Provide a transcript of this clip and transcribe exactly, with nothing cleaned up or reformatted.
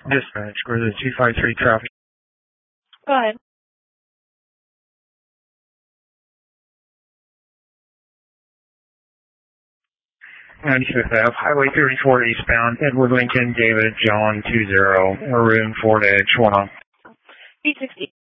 Dispatch, Grizzly two five three traffic. Go ahead. ninety-fifth Avenue, Highway thirty-four eastbound, Edward Lincoln, David, John two zero, maroon Ford Edge, one on. eight sixty.